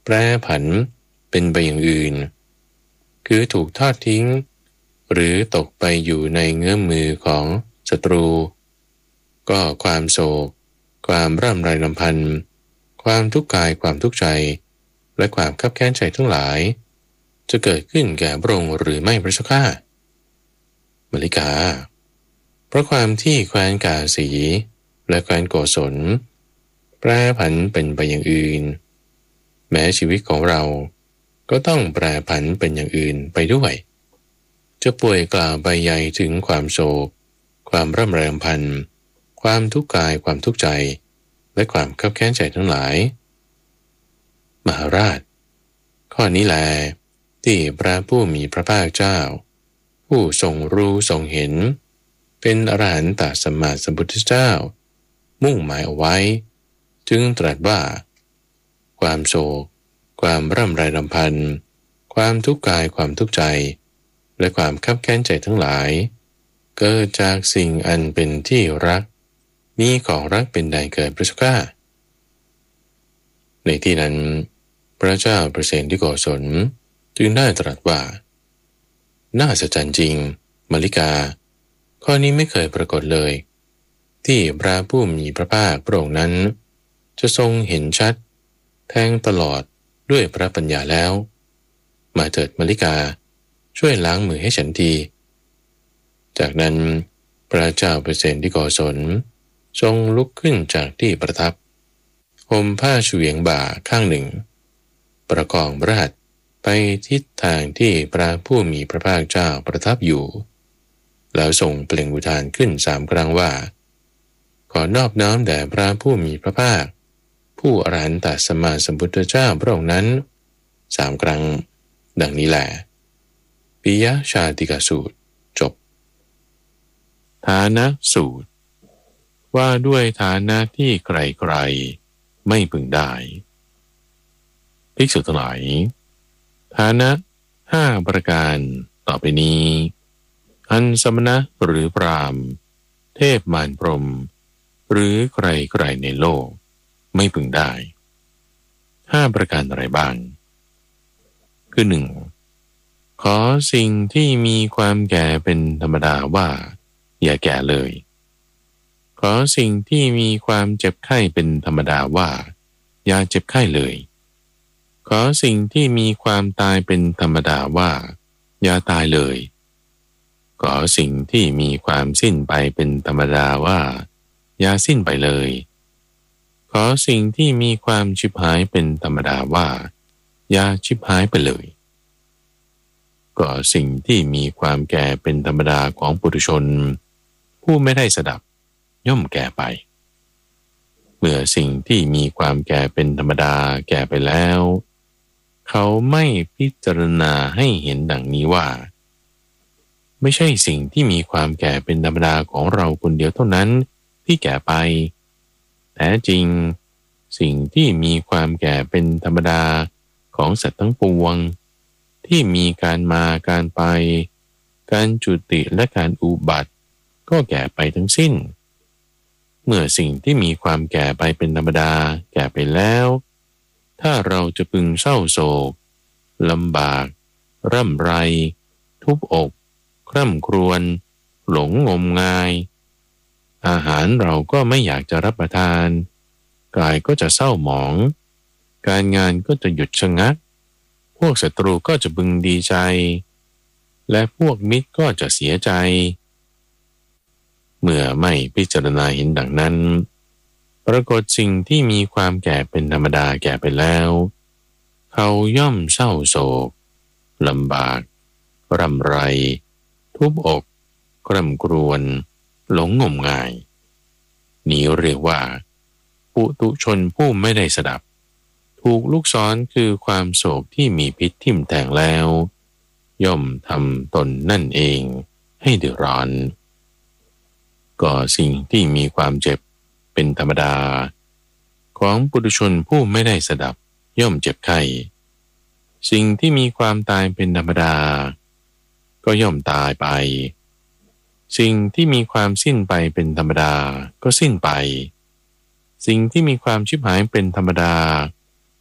แปรผันเป็นไปอย่างอื่นคือถูกทอดทิ้งหรือตกไปอยู่ในเงื้อมมือของศัตรูก็ความโศกความร่ำไรรำพันความทุกข์กายความทุกข์ใจและความคับแค้นใจทั้งหลายจะเกิดขึ้นแก่พระองค์หรือไม่พระเจ้าข้ามลิกาเพราะความที่แคว้นกาสีและแคว้นโกศลแปรผันเป็นไปอย่างอื่นแม้ชีวิตของเราก็ต้องแปรผันเป็นอย่างอื่นไปด้วยจะป่วยกล่าวไปใหญ่ถึงความโศกความร่ำไรรำพันความทุกข์กายความทุกข์ใจและความคับแค้นใจทั้งหลายมหาราชข้อนี้แลที่พระผู้มีพระภาคเจ้าผู้ทรงรู้ทรงเห็นเป็นอรหันตสัมมาสัมพุทธเจ้ามุ่งหมายเอาไว้จึงตรัสว่าความโศกความร่ำไรรำพันความทุกข์กายความทุกข์ใจและความคับแค้นใจทั้งหลายเกิดจากสิ่งอันเป็นที่รักมีของรักเป็นใดเกิดพระเจ้าข้าในที่นั้นพระเจ้าประเสนที่โกศลจึงได้ตรัสว่าน่าอัศจรรย์จริงมาริกาข้อนี้ไม่เคยปรากฏเลยที่พระผู้มีพระภาคพระองค์นั้นจะทรงเห็นชัดแทงตลอดด้วยพระปัญญาแล้วมาเถิดมาริกาช่วยล้างมือให้ฉันทีจากนั้นพระเจ้าประเสนที่โกศลทรงลุกขึ้นจากที่ประทับห่มผ้าเฉวียงบ่าข้างหนึ่งประคองพระหัตถ์ไปทิศทางที่พระผู้มีพระภาคเจ้าประทับอยู่แล้วส่งเปล่งอุทานขึ้น3 ครั้งว่าขอนอบน้อมแด่พระผู้มีพระภาคผู้อรหันตสัมมาสัมพุทธเจ้าพระองค์นั้น3 ครั้งดังนี้แหละปิยชาติกสูตรจบฐานะสูตรว่าด้วยฐานะที่ใครๆไม่พึงได้ภิกษุทั้งหลายฐานะ5 ประการต่อไปนี้อันสมณะหรือพราหมณ์เทพมารพรหมหรือใครๆในโลกไม่พึงได้5 ประการอะไรบ้างคือ 1. ขอสิ่งที่มีความแก่เป็นธรรมดาว่าอย่าแก่เลยขอสิ่งที่มีความเจ็บไข้เป็นธรรมดาว่าอย่าเจ็บไข้เลยขอสิ่งที่มีความตายเป็นธรรมดาว่าอย่าตายเลยขอสิ่งที่มีความสิ้นไปเป็นธรรมดาว่าอย่าสิ้นไปเลยขอสิ่งที่มีความฉิบหายเป็นธรรมดาว่าอย่าฉิบหายไปเลยก็สิ่งที่มีความแก่เป็นธรรมดาของปุถุชนผู้ไม่ได้สดับย่อมแก่ไปเมื่อสิ่งที่มีความแก่เป็นธรรมดาแก่ไปแล้วเขาไม่พิจารณาให้เห็นดังนี้ว่าไม่ใช่สิ่งที่มีความแก่เป็นธรรมดาของเราคนเดียวเท่านั้นที่แก่ไปแต่จริงสิ่งที่มีความแก่เป็นธรรมดาของสัตว์ทั้งปวงที่มีการมาการไปการจุติและการอุบัติก็แก่ไปทั้งสิ้นเมื่อสิ่งที่มีความแก่ไปเป็นธรรมดาแก่ไปแล้วถ้าเราจะพึงเศร้าโศกลำบากร่ำไรทุบอกคร่ำครวญหลงงมงายอาหารเราก็ไม่อยากจะรับประทานกายก็จะเศร้าหมองการงานก็จะหยุดชะงักพวกศัตรูก็จะบึงดีใจและพวกมิตรก็จะเสียใจเมื่อไม่พิจารณาเห็นดังนั้นปรากฏสิ่งที่มีความแก่เป็นธรรมดาแก่ไปแล้วเขาย่อมเศร้าโศกลำบากร่ำไรทุบอกคร่ำครวญหลงงมงายนี้เรียกว่าปุถุชนผู้ไม่ได้สดับถูกลูกศรคือความโศกที่มีพิษทิ่มแทงแล้วย่อมทำตนนั่นเองให้เดือดร้อนก็สิ่งที่มีความเจ็บเป็นธรรมดาของปุถุชนผู้ไม่ได้สดับย่อมเจ็บไข้สิ่งที่มีความตายเป็นธรรมดาก็ย่อมตายไปสิ่งที่มีความสิ้นไปเป็นธรรมดาก็สิ้นไปสิ่งที่มีความชิบหายเป็นธรรมดา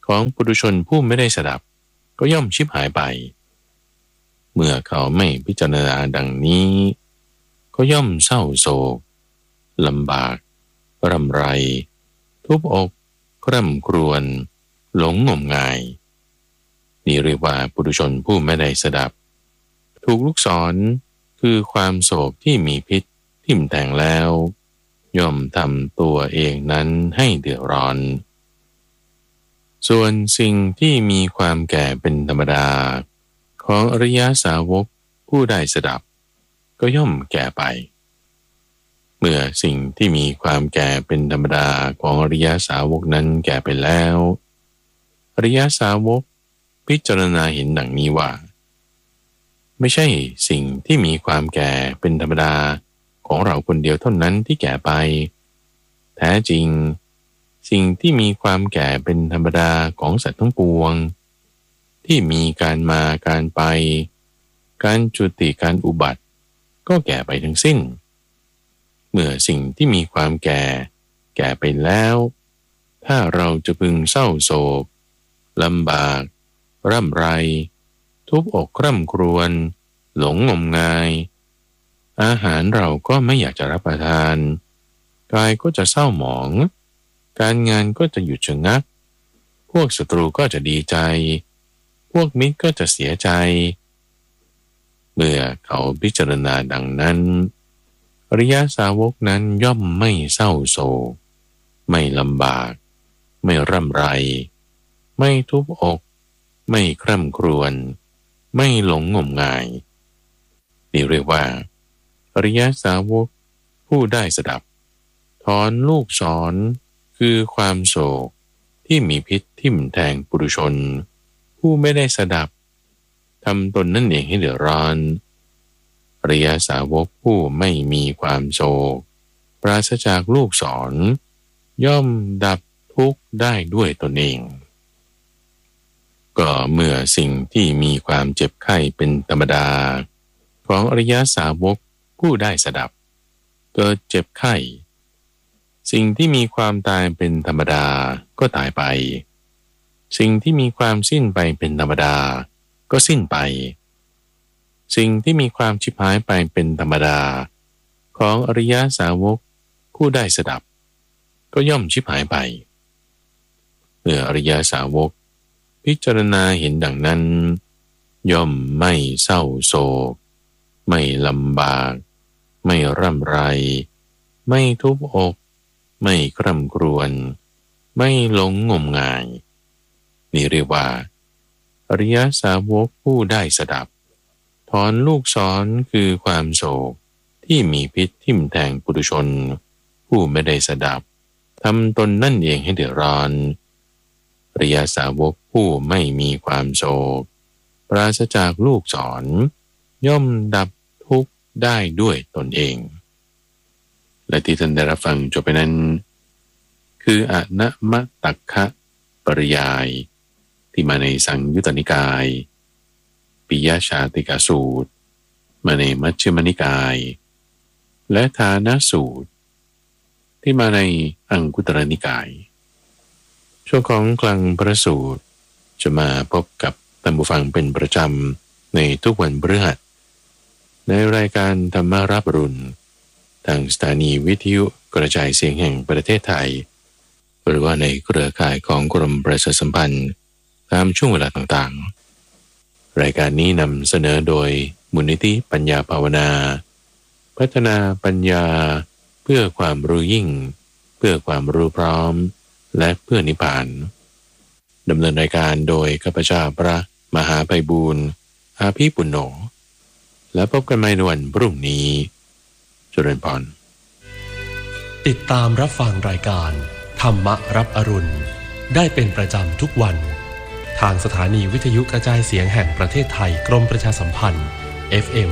ของปุถุชนผู้ไม่ได้สดับก็ย่อมชิบหายไปเมื่อเขาไม่พิจารณาดังนี้ก็ย่อมเศร้าโศกลำบากรำไรทุบอกคร่ำครวญหลงงมงายนี่เรียกว่าปุถุชนผู้ไม่ได้สดับถูกลูกศรคือความโศกที่มีพิษทิ่มแทงแล้วย่อมทำตัวเองนั้นให้เดือดร้อนส่วนสิ่งที่มีความแก่เป็นธรรมดาของอริยสาวกผู้ได้สดับก็ย่อมแก่ไปเมื่อสิ่งที่มีความแก่เป็นธรรมดาของอริยสาวกนั้นแก่ไปแล้วอริยสาวกพิจารณาเห็นดังนี้ว่าไม่ใช่สิ่งที่มีความแก่เป็นธรรมดาของเราคนเดียวเท่านั้นที่แก่ไปแท้จริงสิ่งที่มีความแก่เป็นธรรมดาของสัตว์ทั้งปวงที่มีการมาการไปการจุติการอุบัติก็แก่ไปทั้งสิ้นเมื่อสิ่งที่มีความแก่ไปแล้วถ้าเราจะพึงเศร้าโศกลำบากร่ำไรทุบอกคร่ำครวญหลงงมงายอาหารเราก็ไม่อยากจะรับประทานกายก็จะเศร้าหมองการงานก็จะหยุดชะงักพวกศัตรูก็จะดีใจพวกมิตรก็จะเสียใจเมื่อเขาพิจารณาดังนั้นอริยสาวกนั้นย่อมไม่เศร้าโศกไม่ลำบากไม่ร่ำไรไม่ทุบอกไม่คร่ำครวญไม่หลงงมงายนี่เรียกว่าอริยสาวกผู้ได้สดับถอนลูกศรคือความโศกที่มีพิษทิ่มแทงปุถุชนผู้ไม่ได้สดับทำตนนั่นเองให้เดือดร้อนอริยสาวกผู้ไม่มีความโศกปราศจากลูกศรย่อมดับทุกข์ได้ด้วยตนเองก็เมื่อสิ่งที่มีความเจ็บไข้เป็นธรรมดาของอริยสาวกผู้ได้สดับเกิดเจ็บไข้สิ่งที่มีความตายเป็นธรรมดาก็ตายไปสิ่งที่มีความสิ้นไปเป็นธรรมดาก็สิ้นไปสิ่งที่มีความชิบหายไปเป็นธรรมดาของอริยสาวกผู้ได้สดับก็ย่อมชิบหายไปเมื่ออริยสาวกพิจารณาเห็นดังนั้นย่อมไม่เศร้าโศกไม่ลำบากไม่ร่ำไรไม่ทุบอกไม่คร่ำครวญไม่หลงงมงายนี่เรียกว่าอริยสาวกผู้ได้สดับถอนลูกศรคือความโศกที่มีพิษทิ่มแทงปุถุชนผู้ไม่ได้สดับทำตนนั่นเองให้เดือดร้อนอริยสาวกผู้ไม่มีความโศกปราศจากลูกศรย่อมดับทุกข์ได้ด้วยตนเองและที่ท่านได้รับฟังจบไปนั้นคืออนะมะตัคคะปริยายที่มาในสังยุตตนิกายปิยชาติกสูตรมาในมัชฌิมนิกายและฐานสูตรที่มาในอังคุตรนิกายช่วงของคลังพระสูตรจะมาพบกับท่านผู้ฟังเป็นประจำในทุกวันพฤหัสในรายการธรรมารับอรุณทางสถานีวิทยุกระจายเสียงแห่งประเทศไทยหรือว่าในเครือข่ายของกรมประชาสัมพันธ์ตามช่วงเวลาต่างๆรายการนี้นำเสนอโดยมูลนิธิปัญญาภาวนาพัฒนาปัญญาเพื่อความรู้ยิ่งเพื่อความรู้พร้อมและเพื่อนิพพานดำเนินรายการโดยข้าพเจ้าพระมหาไพบูลย์อาภีปุณโญและพบกันใหม่ในวันพรุ่งนี้เจริญพรติดตามรับฟังรายการธรรมรับอรุณได้เป็นประจำทุกวันทางสถานีวิทยุกระจายเสียงแห่งประเทศไทยกรมประชาสัมพันธ์ FM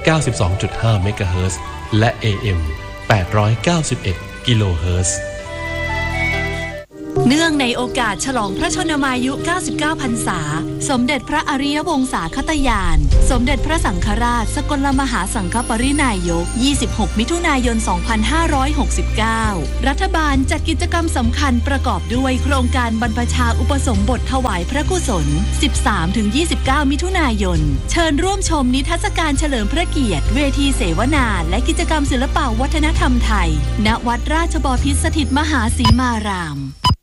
92.5 เมกะเฮิรตซ์และ AM 891 กิโลเฮิรตซ์เนื่องในโอกาสฉลองพระชนมายุ 99 พรรษาสมเด็จพระอริยวงศาคตญาณสมเด็จพระสังฆราชสกลมหาสังฆปรินายก 26 มิถุนายน 2569 รัฐบาลจัดกิจกรรมสำคัญประกอบด้วยโครงการบรรพชาอุปสมบทถวายพระกุศล 13-29 มิถุนายนเชิญร่วมชมนิทรรศการเฉลิมพระเกียรติเวทีเสวนาและกิจกรรมศิลปวัฒนธรรมไทยณวัดราชบพิตรสถิตมหาสีมาราม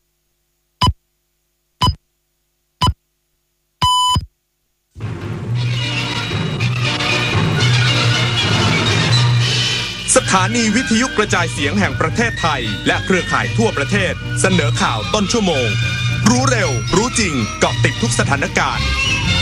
สถานีวิทยุกระจายเสียงแห่งประเทศไทยและเครือข่ายทั่วประเทศเสนอข่าวต้นชั่วโมงรู้เร็วรู้จริงเกาะติดทุกสถานการณ์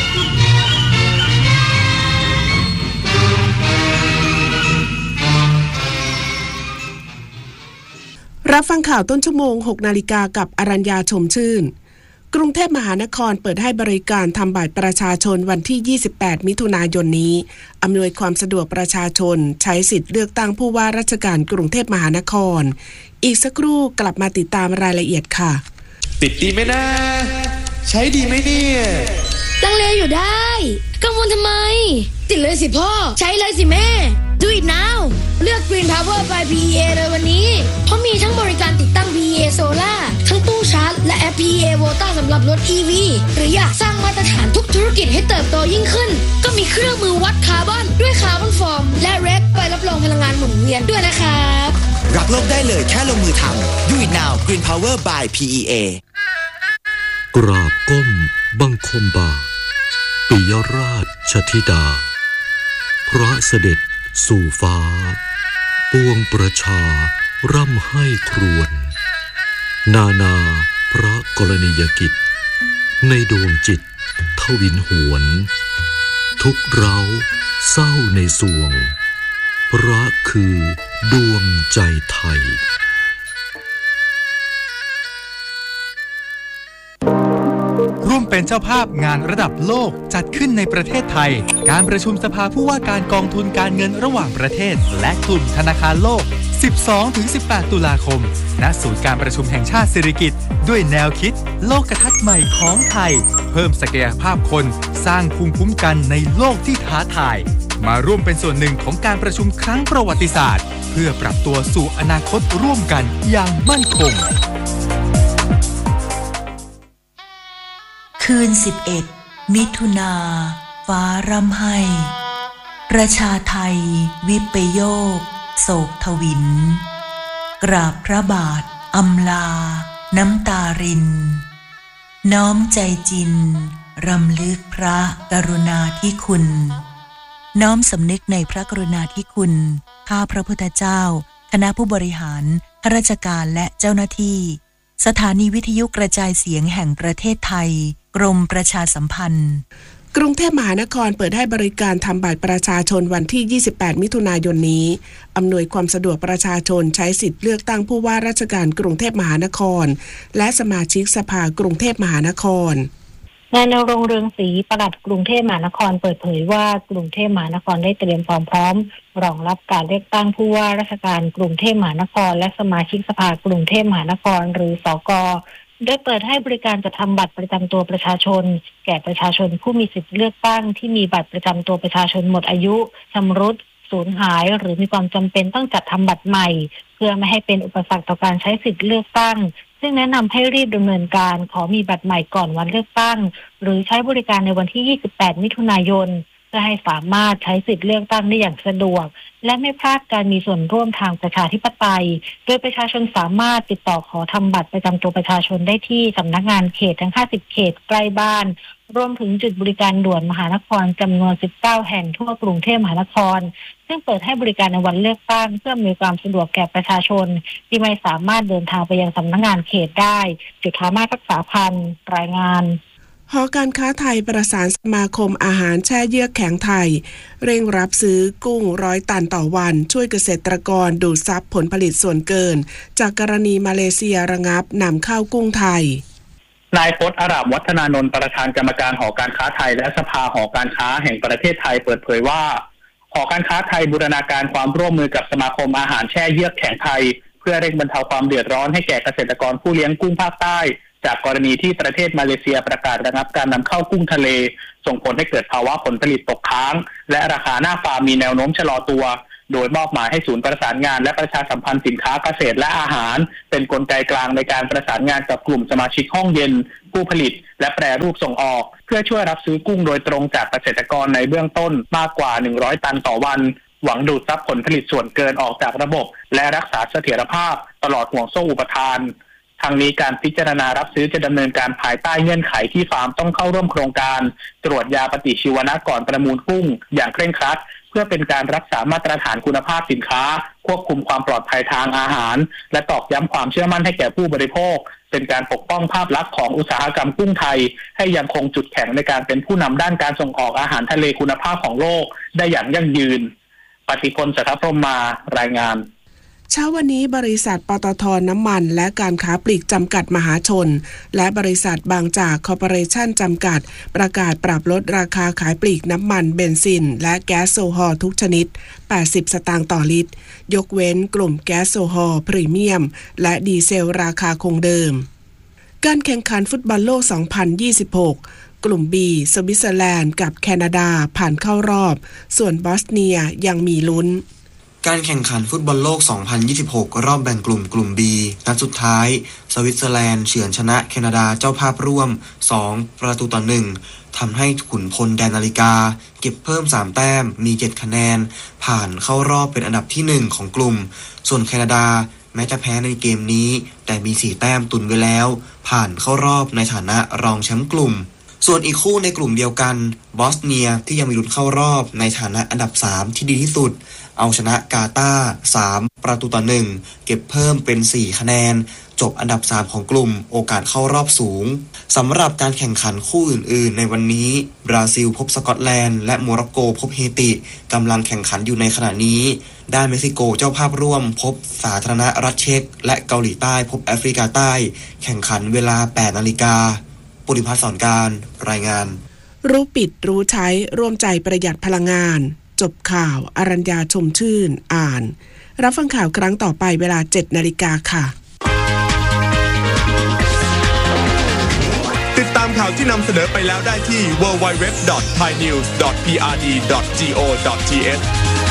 รับฟังข่าวต้นชั่วโมง 6 นาฬิกากับอรัญญาชมชื่นกรุงเทพมหานครเปิดให้บริการทำบัตรประชาชนวันที่ 28 มิถุนายนนี้อำนวยความสะดวกประชาชนใช้สิทธิ์เลือกตั้งผู้ว่าราชการกรุงเทพมหานครอีกสักครู่กลับมาติดตามรายละเอียดค่ะติดดีไหมนะใช้ดีไหมเนี่ยลังเลอยู่ได้กังวลทำไมติดเลยสิพ่อใช้เลยสิแม่ Do it now เลือก Green Power by PEA เลยวันนี้เพราะมีทั้งบริการติดตั้ง PEA Solar ทั้งตู้ชาร์จและแอป PEA Volta สำหรับรถ EV หรืออยากสร้างมาตรฐานทุกธุรกิจให้เติบโตยิ่งขึ้นก็มีเครื่องมือวัดคาร์บอนด้วยคาร์บอนฟอร์มและเรคใบรับรองพลังงานหมุนเวียนด้วยนะครับรักโลกได้เลยแค่ลงมือทำ Do it now Green Power by PEA กราบก้มบังคมบาทปิยราชธิดาพระเสด็จสู่ฟ้าปวงประชาร่ำให้ครวญนานาพระกรณียกิจในดวงจิตทวินหวนทุกเร้าเศร้าในสวงพระคือดวงใจไทยร่วมเป็นเจ้าภาพงานระดับโลกจัดขึ้นในประเทศไทยการประชุมสภาผู้ว่าการกองทุนการเงินระหว่างประเทศและกลุ่มธนาคารโลก 12-18 ตุลาคมณศูนย์การประชุมแห่งชาติสิริกิติ์ด้วยแนวคิดโลกทัศน์ใหม่ของไทยเพิ่มศักยภาพคนสร้างภูมิคุ้มกันในโลกที่ท้าทายมาร่วมเป็นส่วนหนึ่งของการประชุมครั้งประวัติศาสตร์เพื่อปรับตัวสู่อนาคตร่วมกันอย่างมั่นคงคืน11 มิถุนาฟ้าร่ำให้ประชาไทยวิปโยคโศกทวินกราบพระบาทอำลาน้ำตารินน้อมใจจินรำลึกพระกรุณาธิคุณน้อมสำนึกในพระกรุณาธิคุณข้าพระพุทธเจ้าคณะผู้บริหารข้าราชการและเจ้าหน้าที่สถานีวิทยุกระจายเสียงแห่งประเทศไทยกรมประชาสัมพันธ์กรุงเทพมหานครเปิดให้บริการทำบัตรประชาชนวันที่ 28 มิถุนายนนี้อำนวยความสะดวกประชาชนใช้สิทธิ์เลือกตั้งผู้ว่าราชการกรุงเทพมหานครและสมาชิกสภากรุงเทพมหานครนายณรงค์ เรืองศรีปลัดกรุงเทพมหานครเปิดเผยว่ากรุงเทพมหานครได้เตรียมความพร้อมรองรับการเลือกตั้งผู้ว่าราชการกรุงเทพมหานครและสมาชิกสภากรุงเทพมหานครหรือสก.โดยเปิดให้บริการจัดทำบัตรประจำตัวประชาชนแก่ประชาชนผู้มีสิทธิเลือกตั้งที่มีบัตรประจำตัวประชาชนหมดอายุชำรุดสูญหายหรือมีความจำเป็นต้องจัดทำบัตรใหม่เพื่อไม่ให้เป็นอุปสรรคต่อการใช้สิทธิเลือกตั้งซึ่งแนะนำให้รีบดำเนินการขอมีบัตรใหม่ก่อนวันเลือกตั้งหรือใช้บริการในวันที่ 28 มิถุนายนเพื่อให้สามารถใช้สิทธิเลือกตั้งได้อย่างสะดวกและไม่พลาดการมีส่วนร่วมทางประชาธิปไตยโดยประชาชนสามารถติดต่อขอทำบัตรประจำตัวประชาชนได้ที่สำนักงานเขตทั้ง50เขตใกล้บ้านรวมถึงจุดบริการด่วนมหานครจำนวน19แห่งทั่วกรุงเทพมหานครซึ่งเปิดให้บริการในวันเลือกตั้งเพื่อมีความสะดวกแก่ประชาชนที่ไม่สามารถเดินทางไปยังสำนักงานเขตได้จุฬามาศรักษาพันธ์รายงานหอการค้าไทยประสานสมาคมอาหารแช่เยือกแข็งไทยเร่งรับซื้อกุ้ง100 ตันต่อวันช่วยเกษตรกรดูดซับผลผลิตส่วนเกินจากกรณีมาเลเซียระงับนำเข้ากุ้งไทยนายพจน์อาราบวัฒนานนท์ประธานกรรมการหอการค้าไทยและสภาหอการค้าแห่งประเทศไทยเปิดเผยว่าหอการค้าไทยบูรณาการความร่วมมือกับสมาคมอาหารแช่เยือกแข็งไทยเพื่อเร่งบรรเทาความเดือดร้อนให้แก่เกษตรกรผู้เลี้ยงกุ้งภาคใต้จากกรณีที่ประเทศมาเลเซียประกาศระงับการนำเข้ากุ้งทะเลส่งผลให้เกิดภาวะผลผลิตตกค้างและราคาหน้าฟาร์มมีแนวโน้มชะลอตัวโดยมอบหมายให้ศูนย์ประสานงานและประชาสัมพันธ์สินค้าเกษตรและอาหารเป็นกลไกกลางในการประสานงานกับกลุ่มสมาชิกห้องเย็นผู้ผลิตและแปรรูปส่งออกเพื่อช่วยรับซื้อกุ้งโดยตรงจากเกษตรกรในเบื้องต้นมากกว่า100ตันต่อวันหวังดูดซับผลผลิตส่วนเกินออกจากระบบและรักษาเสถียรภาพตลอดห่วงโซ่อุปทานทางนี้การพิจารณารับซื้อจะดำเนินการภายใต้เงื่อนไขที่ฟาร์มต้องเข้าร่วมโครงการตรวจยาปฏิชีวนะก่อนประมูลกุ้งอย่างเคร่งครัดเพื่อเป็นการรักษามาตรฐานคุณภาพสินค้าควบคุมความปลอดภัยทางอาหารและตอกย้ำความเชื่อมั่นให้แก่ผู้บริโภคเป็นการปกป้องภาพลักษณ์ของอุตสาหกรรมกุ้งไทยให้ยังคงจุดแข็งในการเป็นผู้นำด้านการส่งออกอาหารทะเลคุณภาพของโลกได้อย่างยั่งยืนปฏิพล สัทธพรหมารายงานเช้าวันนี้บริษัทปตท.น้ำมันและการค้าปลีกจำกัดมหาชนและบริษัทบางจากคอร์ปอเรชั่นจำกัดประกาศปรับลดราคาขายปลีกน้ำมันเบนซินและแก๊สโซฮอลทุกชนิด80 สตางค์ต่อลิตรยกเว้นกลุ่มแก๊สโซฮอลพรีเมียมและดีเซลราคาคงเดิมการแข่งขันฟุตบอลโลก 2026 กลุ่ม B สวิตเซอร์แลนด์กับแคนาดาผ่านเข้ารอบส่วนบอสเนียยังมีลุ้นการแข่งขันฟุตบอลโลก 2026 รอบแบ่งกลุ่ม B นัดสุดท้ายสวิตเซอร์แลนด์เฉือนชนะแคนาดาเจ้าภาพร่วม2-1ทำให้ขุนพลแดนนาฬิกาเก็บเพิ่ม3แต้มมี7คะแนนผ่านเข้ารอบเป็นอันดับที่1ของกลุ่มส่วนแคนาดาแม้จะแพ้ในเกมนี้แต่มี4แต้มตุนไว้แล้วผ่านเข้ารอบในฐานะรองแชมป์กลุ่มส่วนอีกคู่ในกลุ่มเดียวกันบอสเนียที่ยังมีลุ้นเข้ารอบในฐานะอันดับ3ที่ดีที่สุดเอาชนะกาตาร์3-1เก็บเพิ่มเป็น4คะแนนจบอันดับ3ของกลุ่มโอกาสเข้ารอบสูงสำหรับการแข่งขันคู่อื่นๆในวันนี้บราซิลพบสกอตแลนด์และโมร็อกโกพบเฮติกำลังแข่งขันอยู่ในขณะนี้ด้านเม็กซิโกเจ้าภาพร่วมพบสาธารณรัฐเช็กและเกาหลีใต้พบแอฟริกาใต้แข่งขันเวลา 8 นาฬิกาปุริพัฒน์ สอนการรายงานรู้ปิดรู้ใช้ร่วมใจประหยัดพลังงานจบข่าวอรัญญาชมชื่นอ่านรับฟังข่าวครั้งต่อไปเวลา 7 นาฬิกาค่ะติดตามข่าวที่นำเสนอไปแล้วได้ที่ www.thainews.prd.go.th